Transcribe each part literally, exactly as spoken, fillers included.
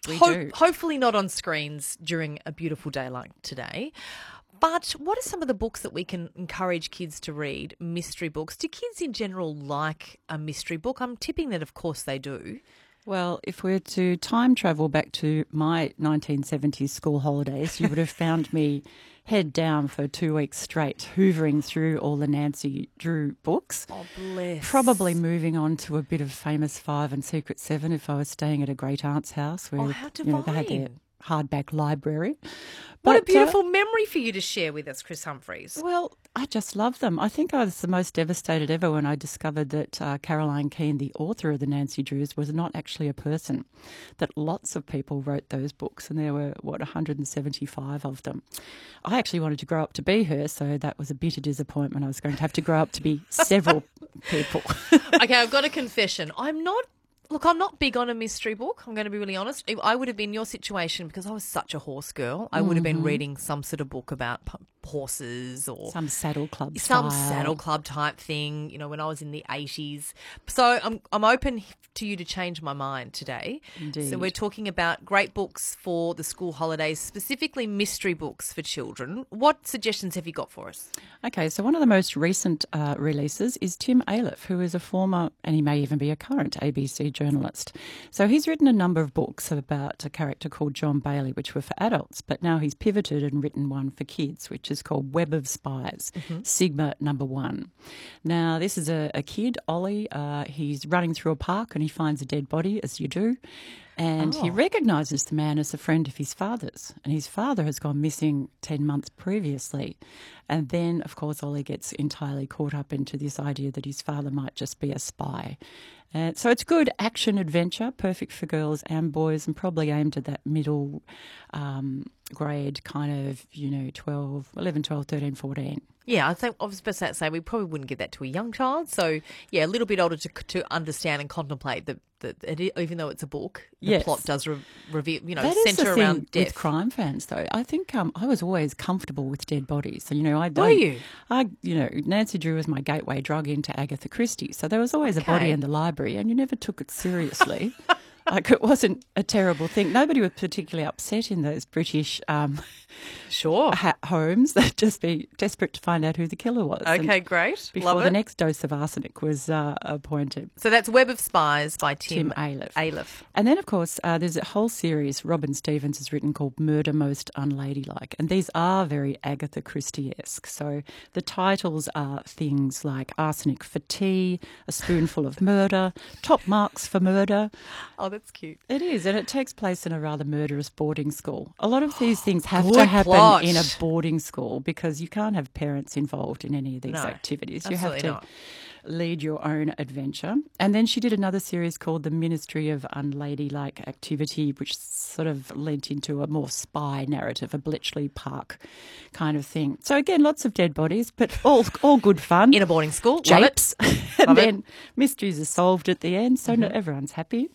we Ho- do. Hopefully not on screens during a beautiful day like today. But what are some of the books that we can encourage kids to read, mystery books? Do kids in general like a mystery book? I'm tipping that, of course, they do. Well, if we're to time travel back to my nineteen seventies school holidays, you would have found me head down for two weeks straight, hoovering through all the Nancy Drew books. Oh, bless. Probably moving on to a bit of Famous Five and Secret Seven if I was staying at a great aunt's house where Oh, how you know, they had their divine. hardback library. What a But, uh, beautiful memory for you to share with us, Chris Humphreys. Well, I just love them. I think I was the most devastated ever when I discovered that uh, Caroline Keane, the author of the Nancy Drews, was not actually a person, that lots of people wrote those books, and there were, what, one hundred seventy-five of them. I actually wanted to grow up to be her, so that was a bitter disappointment. I was going to have to grow up to be several people. Okay, I've got a confession. I'm not, look, I'm not big on a mystery book. I'm going to be really honest. If I would have been in your situation, because I was such a horse girl, I would have been reading some sort of book about p- horses or Some saddle club some style. saddle club type thing, you know, when I was in the eighties. So I'm I'm open to you to change my mind today. Indeed. So we're talking about great books for the school holidays, specifically mystery books for children. What suggestions have you got for us? Okay, so one of the most recent uh, releases is Tim Aleph, who is a former, and he may even be a current A B C journalist. So he's written a number of books about a character called John Bailey, which were for adults, but now he's pivoted and written one for kids, which is called Web of Spies, mm-hmm. Sigma Number One. Now, this is a, a kid, Ollie. Uh, he's running through a park and he finds a dead body, as you do. And Oh. he recognises the man as a friend of his father's. And his father has gone missing ten months previously. And then, of course, Ollie gets entirely caught up into this idea that his father might just be a spy. Uh, so it's good action adventure, perfect for girls and boys, and probably aimed at that middle um, grade kind of, you know, twelve, eleven, twelve, thirteen, fourteen. Yeah, I think I was supposed to say we probably wouldn't give that to a young child. So, yeah, a little bit older to to understand and contemplate that, that it, even though it's a book, the Yes. plot does re- reveal, you know, That is the centre thing around with death. crime fans, though. I think um, I was always comfortable with dead bodies. So, you know, I Were don't. you? I, you know, Nancy Drew was my gateway drug into Agatha Christie. So there was always a body Okay. in the library, and you never took it seriously. Like, it wasn't a terrible thing. Nobody was particularly upset in those British um, Sure. ha- homes. They'd just be desperate to find out who the killer was. And Okay, great. before Love the it. next dose of arsenic was uh, appointed. So that's Web of Spies by Tim, Tim Aleph. Aleph. And then, of course, uh, there's a whole series Robin Stevens has written called Murder Most Unladylike. And these are very Agatha Christie-esque. So the titles are things like Arsenic for Tea, A Spoonful of Murder, Top Marks for Murder. Oh, that's cute. It is, and it takes place in a rather murderous boarding school. A lot of these things have to Good happen plot. in a boarding school because you can't have parents involved in any of these No, activities. You have absolutely to not. lead your own adventure. And then she did another series called The Ministry of Unladylike Activity, which sort of lent into a more spy narrative, a Bletchley Park kind of thing. So again, lots of dead bodies, but all all good fun. In a boarding school. Love it. Japes. and Love it. then mysteries are solved at the end, so not everyone's happy.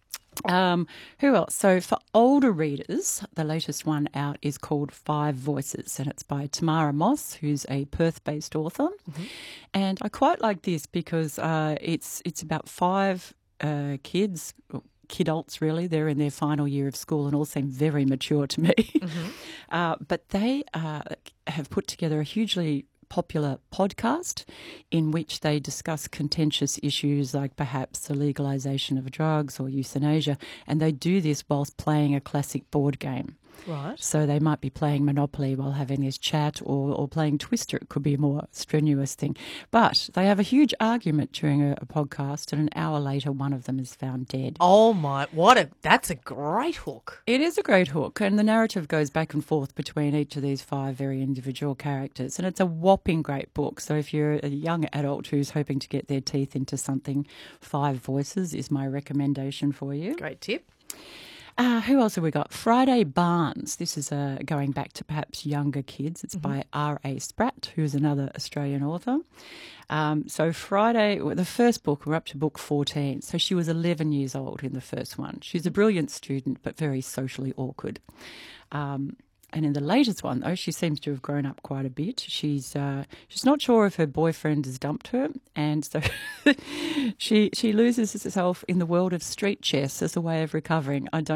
Um, who else? So for older readers, the latest one out is called Five Voices, and it's by Tamara Moss, who's a Perth-based author. Mm-hmm. And I quite like this because uh, it's it's about five uh, kids, kidults really. They're in their final year of school and all seem very mature to me. Mm-hmm. uh, but they uh, have put together a hugely popular podcast in which they discuss contentious issues like perhaps the legalisation of drugs or euthanasia, and they do this whilst playing a classic board game. Right. So they might be playing Monopoly while having this chat, or, or playing Twister. It could be a more strenuous thing. But they have a huge argument during a, a podcast, and an hour later one of them is found dead. Oh, my. What a. That's a great hook. It is a great hook, and the narrative goes back and forth between each of these five very individual characters, and it's a whopping great book. So if you're a young adult who's hoping to get their teeth into something, Five Voices is my recommendation for you. Great tip. Uh, who else have we got? Friday Barnes. This is uh, going back to perhaps younger kids. It's mm-hmm. by R A Spratt, who's another Australian author. Um, so Friday, well, the first book, we're up to book fourteen. So she was eleven years old in the first one. She's a brilliant student, but very socially awkward. Um, And in the latest one, though, she seems to have grown up quite a bit. She's uh, she's not sure if her boyfriend has dumped her, and so she she loses herself in the world of street chess as a way of recovering. I don't.